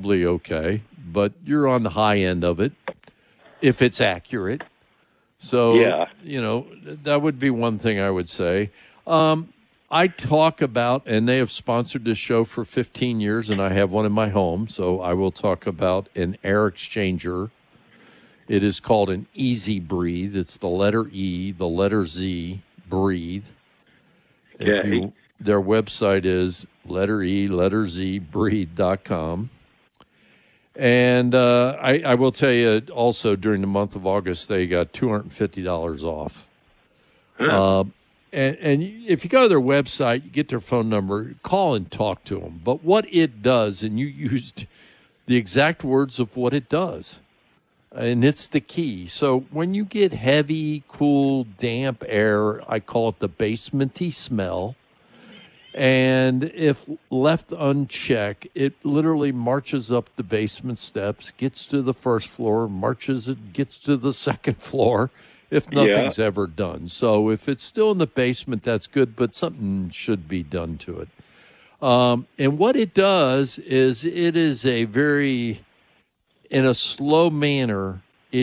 probably okay, but you're on the high end of it if it's accurate. So, that would be one thing I would say. I talk about, and they have sponsored this show for 15 years, and I have one in my home, so I will talk about an air exchanger. It is called an Easy Breathe. It's the letter E, the letter Z, Breathe. Okay. Their website is letter E, letter Z, breathe.com. And I will tell you also during the month of August, they got $250 off. Huh. And if you go to their website, you get their phone number, call and talk to them. But what it does, and you used the exact words of what it does, and it's the key. So when you get heavy, cool, damp air, I call it the basementy smell. And if left unchecked, it literally marches up the basement steps, gets to the first floor, gets to the second floor, if nothing's ever done. So if it's still in the basement, that's good, but something should be done to it. And what it does is it is in a slow manner,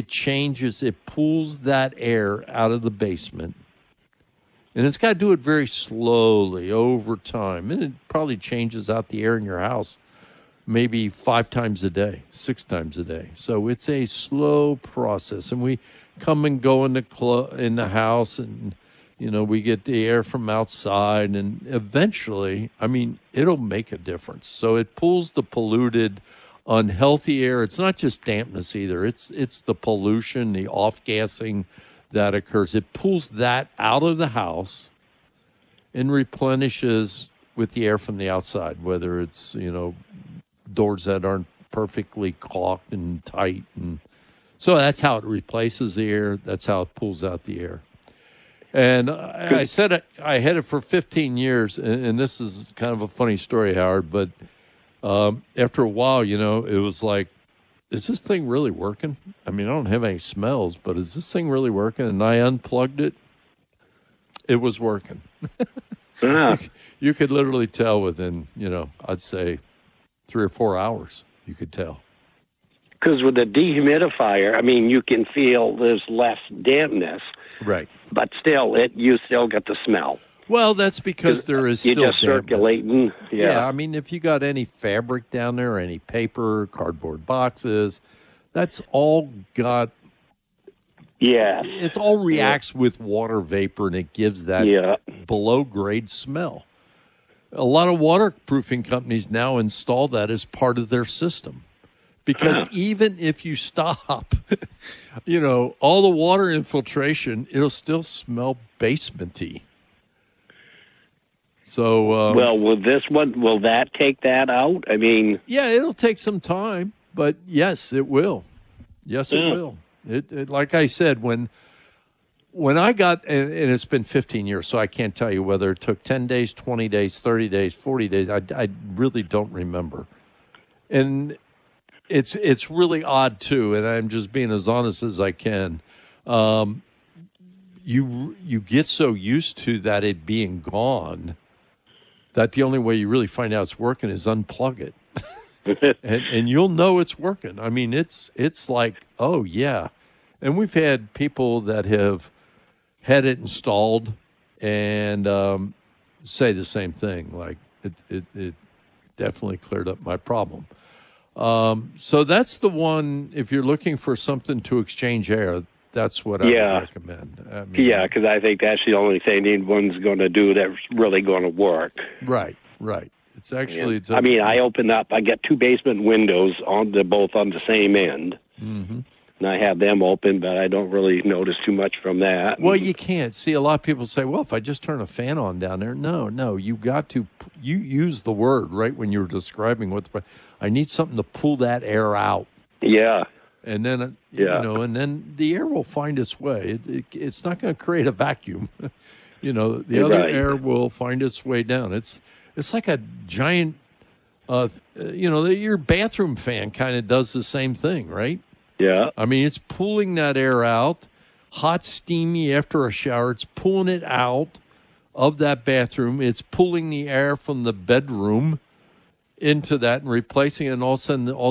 it pulls that air out of the basement. And it's got to do it very slowly over time. And it probably changes out the air in your house maybe 5 times a day, 6 times a day. So it's a slow process. And we come and go in the house, and, we get the air from outside. And eventually, it'll make a difference. So it pulls the polluted, unhealthy air. It's not just dampness either. It's the pollution, the off-gassing that occurs. It pulls that out of the house and replenishes with the air from the outside, whether it's, doors that aren't perfectly caulked and tight. And so that's how it replaces the air. That's how it pulls out the air. And I said I had it for 15 years, and this is kind of a funny story, Howard, but after a while, it was like, is this thing really working? I don't have any smells, but is this thing really working? And I unplugged it. It was working. Yeah. You could literally tell within, I'd say 3 or 4 hours, you could tell. Because with the dehumidifier, you can feel there's less dampness. Right. But still, you still get the smell. Well, that's because there is still you're just dampness. Circulating. Yeah. If you got any fabric down there, any paper, cardboard boxes, that's all got. Yeah. It all reacts with water vapor, and it gives that below grade smell. A lot of waterproofing companies now install that as part of their system, because even if you stop, all the water infiltration, it'll still smell basementy. So, will this one, will that take that out? Yeah, it'll take some time, but yes, it will. Yes, it will. It like I said, when I got, and it's been 15 years, so I can't tell you whether it took 10 days, 20 days, 30 days, 40 days. I really don't remember. And it's really odd too, and I'm just being as honest as I can. You get so used to that it being gone that the only way you really find out it's working is unplug it. and you'll know it's working. It's like, oh, yeah. And we've had people that have had it installed and say the same thing. Like, it definitely cleared up my problem. So that's the one, if you're looking for something to exchange air, that's what I would recommend. Because I think that's the only thing anyone's going to do that's really going to work. Right. It's actually. I open up. I get 2 basement windows both on the same end, and I have them open, but I don't really notice too much from that. Well, you can't see. A lot of people say, "Well, if I just turn a fan on down there," no, you got to. You use the word right when you were describing I need something to pull that air out. Yeah. And then, and then the air will find its way. It's not going to create a vacuum. The other air will find its way down. It's like a giant, your bathroom fan kind of does the same thing, right? Yeah. It's pulling that air out, hot, steamy after a shower. It's pulling it out of that bathroom. It's pulling the air from the bedroom into that and replacing it, and all of a sudden all